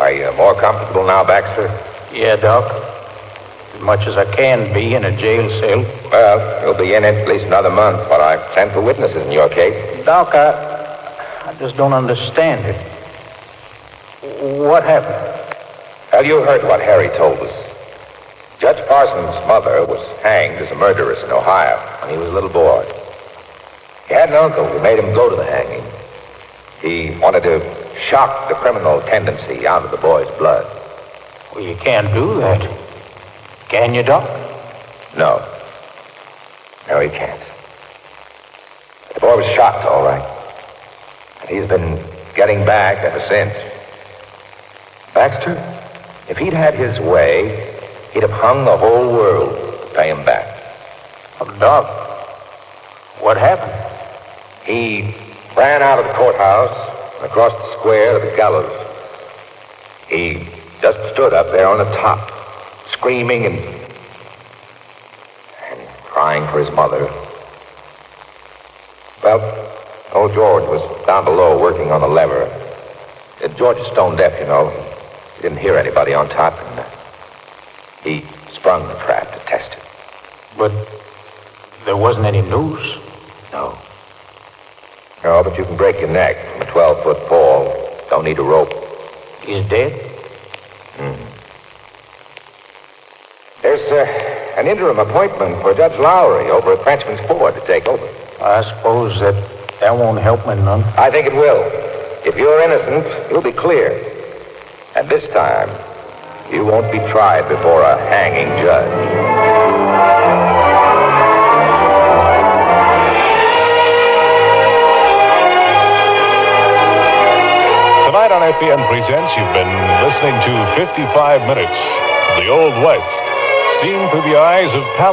Are you more comfortable now, Baxter? Yeah, Doc. As much as I can be in a jail cell. Well, you'll be in it at least another month while I send for witnesses in your case. Doc, I just don't understand it. What happened? Well, you heard what Harry told us. Judge Parsons' mother was hanged as a murderess in Ohio when he was a little boy. He had an uncle who made him go to the hanging. He wanted to shock the criminal tendency out of the boy's blood. Well, you can't do that. Can you, Doc? No. No, he can't. The boy was shot, all right. And he's been getting back ever since. Baxter, if he'd had his way, he'd have hung the whole world to pay him back. Oh, Doc, what happened? He ran out of the courthouse and across the square to the gallows. He just stood up there on the top, screaming and crying for his mother. Well, old George was down below working on the lever. George is stone deaf, you know. He didn't hear anybody on top, and he sprung the trap to test it. But there wasn't any noose. No. No, but you can break your neck from a 12-foot fall. Don't need a rope. He's dead? There's an interim appointment for Judge Lowry over at Frenchman's Ford to take over. I suppose that won't help me none. I think it will. If you're innocent, you'll be clear. And this time, you won't be tried before a hanging judge. Tonight on FPN Presents, you've been listening to 55 Minutes of the Old West, seen through the eyes of